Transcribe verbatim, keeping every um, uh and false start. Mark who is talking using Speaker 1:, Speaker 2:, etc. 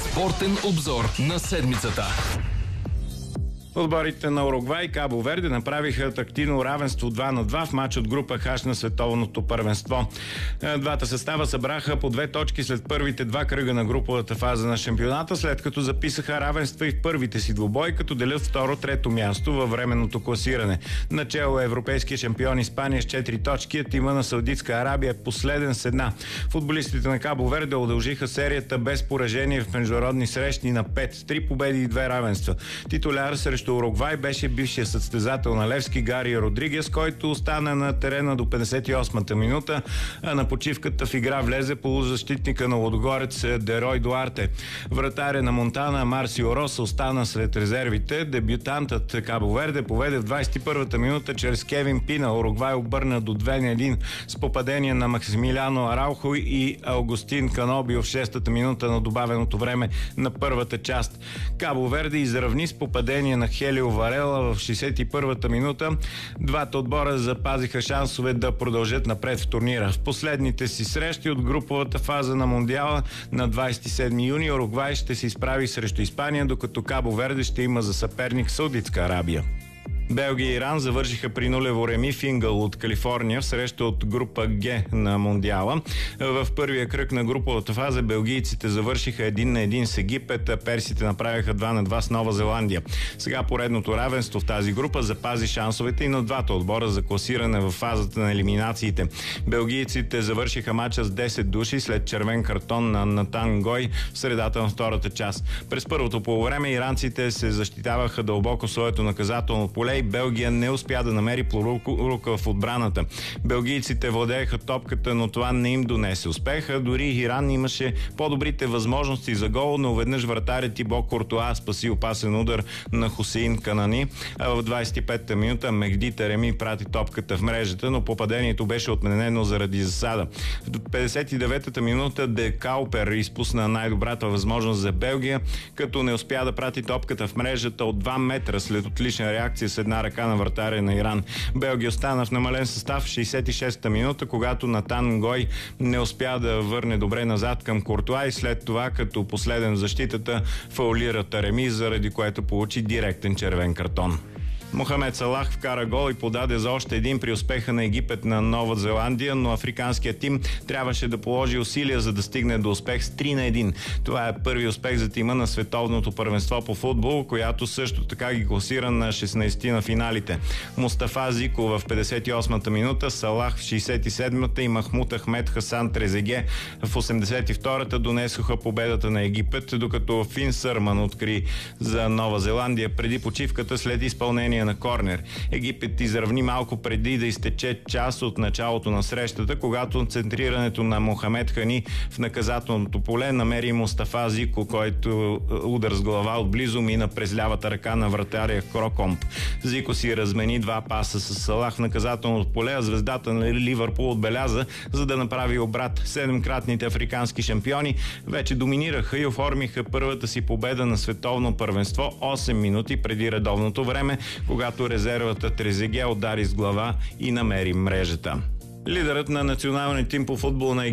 Speaker 1: Спортен обзор на седмицата.
Speaker 2: Отборите на Уругвай и Кабо Верде направиха тактично равенство два на два в матч от група H на световното първенство. Двата състава събраха по две точки след първите два кръга на груповата фаза на шампионата, след като записаха равенства и в първите си двубой, като делят второ-трето място във временното класиране. Начело е европейския шампион Испания с четири точки, а тима на Саудитска Арабия е последен с една. Футболистите на Кабо Верде удължиха серията без поражение в международни срещи на пет. Три победи и две равенства. Титуляр срещу Уругвай беше бившия състезател на Левски Гари Родригес, който остана на терена до петдесет и осмата минута, а на почивката в игра влезе полузащитника на Лудогорец Дерой Дуарте. Вратаря на Монтана Марсио Роса остана след резервите. Дебютантът Кабо Верде поведе в двадесет и първата минута чрез Кевин Пина. Уругвай обърна до две на един с попадение на Максимилиано Араухо и Аугустин Канобио в шестата минута на добавеното време на първата част. Кабо Верде изравни с попадение на Хелио Варела в шестдесет и първата минута. Двата отбора запазиха шансове да продължат напред в турнира. В последните си срещи от груповата фаза на Мондиала на двадесет и седми юни Уругвай ще се изправи срещу Испания, докато Кабо Верде ще има за съперник Саудитска Арабия. Белгия и Иран завършиха при нулево реми в Ингъл от Калифорния в среща от група Г на Мондиала. В първия кръг на груповата фаза белгийците завършиха един на един с Египет, а персите направиха два на два с Нова Зеландия. Сега поредното равенство в тази група запази шансовете и на двата отбора за класиране в фазата на елиминациите. Белгийците завършиха мача с десет души след червен картон на Натан Гой в средата на втората част. През първото полувреме иранците се защитаваха дълбоко своето наказателно поле и Белгия не успя да намери порука в отбраната. Белгийците владееха топката, но това не им донесе успеха. Дори Иран имаше по-добрите възможности за гол, но веднъж вратарят Тибо Куртуа спаси опасен удар на Хусейн Канани. А в двадесет и петата минута Мехди Тареми прати топката в мрежата, но попадението беше отменено заради засада. В петдесет и деветата минута Де Каупер изпусна най-добрата възможност за Белгия, като не успя да прати топката в мрежата от два метра след отлична реакция с една ръка на вратаря на Иран. Белгия остана в намален състав в шестдесет и шестата минута, когато Натан Гой не успя да върне добре назад към Куртуа и след това като последен в защитата фаулира Тареми, заради което получи директен червен картон. Мохамед Салах вкара гол и подаде за още един при успеха на Египет на Нова Зеландия, но африканският тим трябваше да положи усилия, за да стигне до успех с три на един. Това е първи успех за тима на световното първенство по футбол, която също така ги класира на шестнадесети на финалите. Мустафа Зико в петдесет и осмата минута, Салах в шестдесет и седмата и Махмуд Ахмед Хасан Трезеге в осемдесет и втората донесоха победата на Египет, докато Фин Сърман откри за Нова Зеландия преди почивката след изпълнение на корнер. Египет изравни малко преди да изтече час от началото на срещата, когато центрирането на Мохамед Хани в наказателното поле намери Мустафа Зико, който удар с глава отблизо мина през лявата ръка на вратаря Крокомп. Зико си размени два паса с Салах в наказателното поле, а звездата на Ливърпул отбеляза, за да направи обрат. Седемкратните африкански шампиони вече доминираха и оформиха първата си победа на световно първенство осем минути преди редовното време, когато резервата Трезеге удари с глава и намери мрежата. Лидерът на националния тим по футбол на